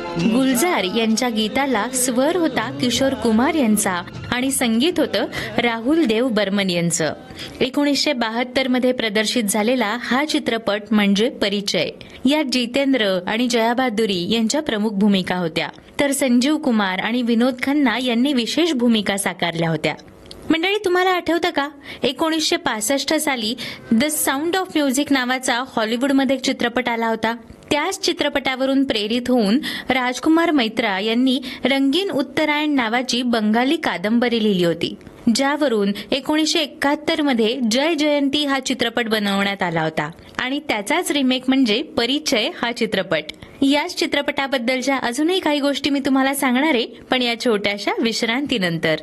गुलजार यांच्या गीताला स्वर होता किशोर कुमार यांचा आणि संगीत होतं राहुल देव बर्मन यांचं. 1972 मध्ये प्रदर्शित झालेला हा चित्रपट म्हणजे परिचय. यात जितेंद्र आणि जया भादुरी यांच्या प्रमुख भूमिका होत्या, तर संजीव कुमार आणि विनोद खन्ना यांनी विशेष भूमिका साकारल्या होत्या. मंडळी, तुम्हाला आठवतं का 1965 साली द साऊंड ऑफ म्युझिक नावाचा हॉलिवूडमध्ये एक चित्रपट आला होता. त्याच चित्रपटावरून प्रेरित होऊन राजकुमार मैत्रा यांनी रंगीन उत्तरायण नावाची बंगाली कादंबरी लिहिली होती, ज्यावरून 1971 मध्ये जय जयंती हा चित्रपट बनवण्यात आला होता आणि त्याचाच रिमेक म्हणजे परिचय हा चित्रपट. याच चित्रपटाबद्दलच्या अजूनही काही गोष्टी मी तुम्हाला सांगणार आहे, पण या छोट्याशा विश्रांतीनंतर.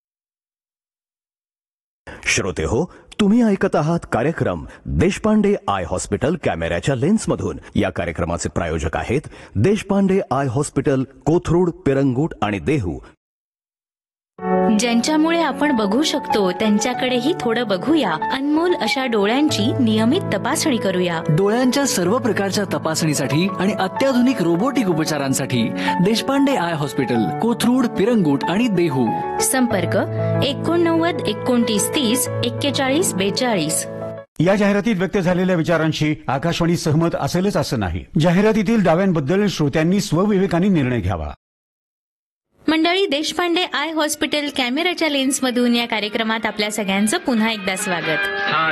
श्रोते हो, तुम्ही ऐकत आहात कार्यक्रम देशपांडे आय हॉस्पिटल कॅमेऱ्याच्या लेन्समधून. या कार्यक्रमाचे प्रायोजक आहेत देशपांडे आय हॉस्पिटल, कोथरूड, पिरंगुट आणि देहू. ज्यांच्यामुळे आपण बघू शकतो त्यांच्याकडेही थोडं बघूया. अनमोल अशा डोळ्यांची नियमित तपासणी करूया. डोळ्यांच्या सर्व प्रकारच्या तपासणीसाठी आणि अत्याधुनिक रोबोटिक उपचारांसाठी देशपांडे आय हॉस्पिटल, कोथरूड, पिरंगुट आणि देहू. संपर्क 89 29 30 41 42. या जाहिरातीत व्यक्त झालेल्या विचारांशी आकाशवाणी सहमत असेलच असं नाही. जाहिरातीतील दाव्यांबद्दल श्रोत्यांनी स्वविवेकाने निर्णय घ्यावा. मंडळी, देशपांडे आय हॉस्पिटल कॅमेऱ्याच्या लेन्समधून या कार्यक्रमात आपल्या सगळ्यांचं पुन्हा एकदा स्वागत.